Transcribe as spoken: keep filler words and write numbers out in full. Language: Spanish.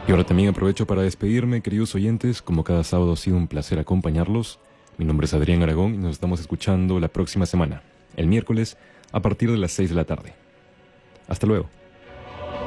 Y ahora también aprovecho para despedirme, queridos oyentes. Como cada sábado ha sido un placer acompañarlos. Mi nombre es Adrián Aragón y nos estamos escuchando la próxima semana, el miércoles, a partir de las seis de la tarde. Hasta luego.